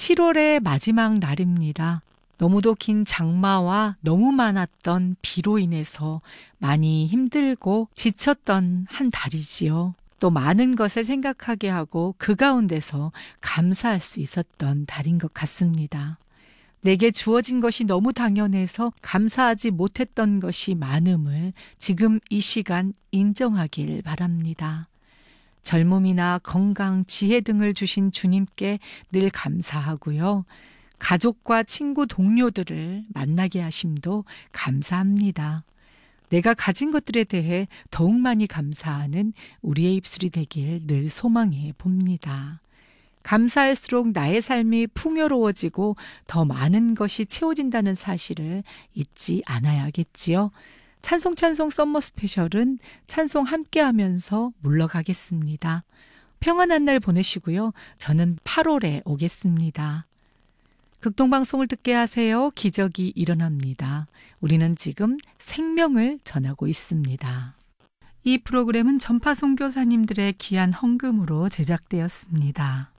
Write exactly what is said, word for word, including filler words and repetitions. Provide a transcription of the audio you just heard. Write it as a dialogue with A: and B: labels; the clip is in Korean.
A: 칠월의 마지막 날입니다. 너무도 긴 장마와 너무 많았던 비로 인해서 많이 힘들고 지쳤던 한 달이지요. 또 많은 것을 생각하게 하고 그 가운데서 감사할 수 있었던 달인 것 같습니다. 내게 주어진 것이 너무 당연해서 감사하지 못했던 것이 많음을 지금 이 시간 인정하길 바랍니다. 젊음이나 건강, 지혜 등을 주신 주님께 늘 감사하고요. 가족과 친구, 동료들을 만나게 하심도 감사합니다. 내가 가진 것들에 대해 더욱 많이 감사하는 우리의 입술이 되길 늘 소망해 봅니다. 감사할수록 나의 삶이 풍요로워지고 더 많은 것이 채워진다는 사실을 잊지 않아야겠지요. 찬송 찬송 썸머 스페셜은 찬송 함께하면서 물러가겠습니다. 평안한 날 보내시고요. 저는 팔월에 오겠습니다. 극동방송을 듣게 하세요. 기적이 일어납니다. 우리는 지금 생명을 전하고 있습니다. 이 프로그램은 전파 선교사님들의 귀한 헌금으로 제작되었습니다.